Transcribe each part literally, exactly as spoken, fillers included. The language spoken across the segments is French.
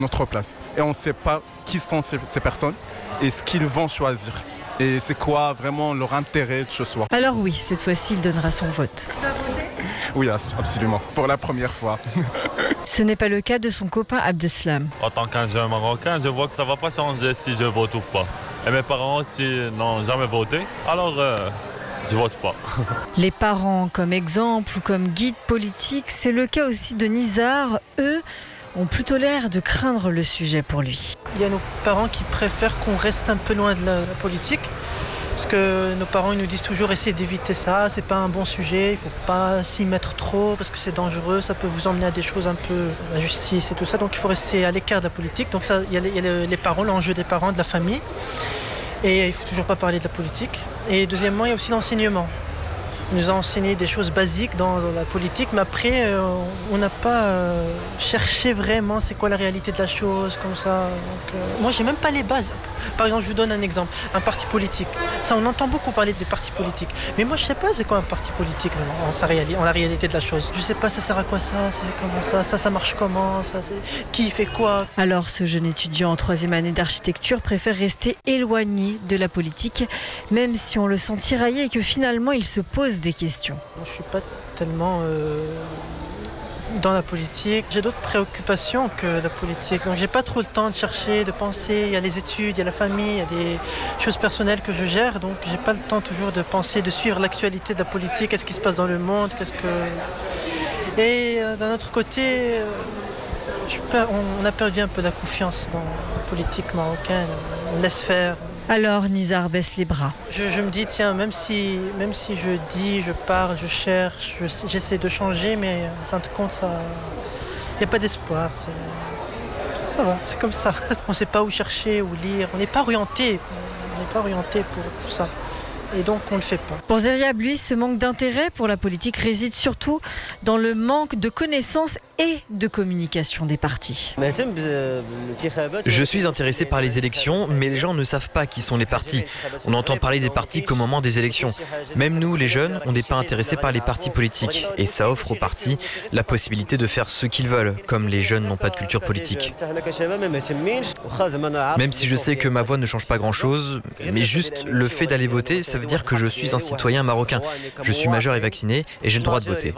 notre place. Et on ne sait pas qui sont ces, ces personnes et ce qu'ils vont choisir. Et c'est quoi vraiment leur intérêt de ce soir. Alors oui, cette fois-ci, il donnera son vote. Oui, absolument, pour la première fois. Ce n'est pas le cas de son copain Abdeslam. En tant qu'un jeune Marocain, je vois que ça ne va pas changer si je vote ou pas. Et mes parents aussi n'ont jamais voté, alors euh, je vote pas. Les parents comme exemple ou comme guide politique, c'est le cas aussi de Nizar. Eux ont plutôt l'air de craindre le sujet pour lui. Il y a nos parents qui préfèrent qu'on reste un peu loin de la, la politique. Parce que nos parents ils nous disent toujours essayer d'éviter ça, c'est pas un bon sujet, il faut pas s'y mettre trop parce que c'est dangereux, ça peut vous emmener à des choses un peu, la justice et tout ça, donc il faut rester à l'écart de la politique. Donc ça, il y a les, il y a les parents, l'enjeu des parents, de la famille, et il faut toujours pas parler de la politique. Et deuxièmement, il y a aussi l'enseignement. On nous a enseigné des choses basiques dans, dans la politique, mais après, euh, on n'a pas euh, cherché vraiment c'est quoi la réalité de la chose, comme ça. Donc, euh, moi, j'ai même pas les bases. Par exemple, je vous donne un exemple. Un parti politique. Ça, on entend beaucoup parler des partis politiques. Mais moi, je sais pas c'est quoi un parti politique en, sa réali- en la réalité de la chose. Je sais pas ça sert à quoi ça, c'est comment ça, ça, ça marche comment, ça, c'est qui fait quoi. Alors, ce jeune étudiant en troisième année d'architecture préfère rester éloigné de la politique, même si on le sent tiraillé et que finalement, il se pose des questions. Je ne suis pas tellement euh, dans la politique. J'ai d'autres préoccupations que la politique. Donc j'ai pas trop le temps de chercher, de penser. Il y a les études, il y a la famille, il y a des choses personnelles que je gère. Donc j'ai pas le temps toujours de penser, de suivre l'actualité de la politique. Qu'est-ce qui se passe dans le monde, qu'est-ce que... Et euh, d'un autre côté, euh, je per... on a perdu un peu la confiance dans la politique marocaine. On laisse faire. Alors Nizar baisse les bras. Je, je me dis, tiens, même si, même si je dis, je parle, je cherche, je, j'essaie de changer, mais en fin de compte, ça, il n'y a pas d'espoir. C'est, ça va, c'est comme ça. On ne sait pas où chercher, où lire. On n'est pas orienté. On n'est pas orienté pour, pour ça. Et donc, on ne le fait pas. Pour Zeriab, lui, ce manque d'intérêt pour la politique réside surtout dans le manque de connaissances et de communication des partis. Je suis intéressé par les élections, mais les gens ne savent pas qui sont les partis. On entend parler des partis qu'au moment des élections. Même nous, les jeunes, on n'est pas intéressés par les partis politiques. Et ça offre aux partis la possibilité de faire ce qu'ils veulent, comme les jeunes n'ont pas de culture politique. Même si je sais que ma voix ne change pas grand-chose, mais juste le fait d'aller voter, ça veut dire que je suis un citoyen marocain. Je suis majeur et vacciné et j'ai le droit de voter.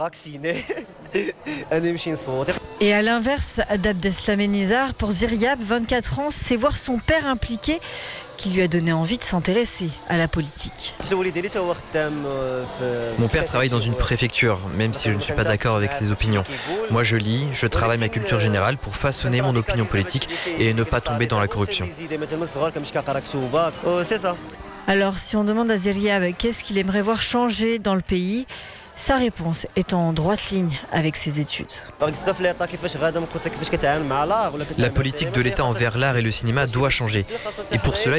Et à l'inverse d'Abdeslam et Nizar, pour Zeriab, vingt-quatre ans, c'est voir son père impliqué qui lui a donné envie de s'intéresser à la politique. Mon père travaille dans une préfecture, même si je ne suis pas d'accord avec ses opinions. Moi je lis, je travaille ma culture générale pour façonner mon opinion politique et ne pas tomber dans la corruption. Alors si on demande à Zeriab qu'est-ce qu'il aimerait voir changer dans le pays, sa réponse est en droite ligne avec ses études. La politique de l'État envers l'art et le cinéma doit changer. Et pour cela,